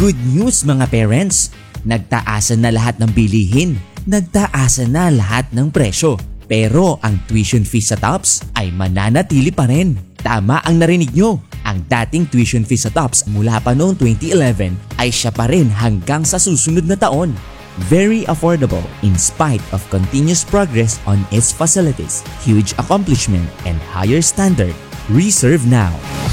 Good news mga parents! Nagtaasan na lahat ng bilihin. Nagtaasan na lahat ng presyo. Pero ang tuition fee sa TOPS ay mananatili pa rin. Tama ang narinig nyo. Ang dating tuition fee sa TOPS mula pa noong 2011 ay siya pa rin hanggang sa susunod na taon. Very affordable in spite of continuous progress on its facilities, huge accomplishment, and higher standard. Reserve now!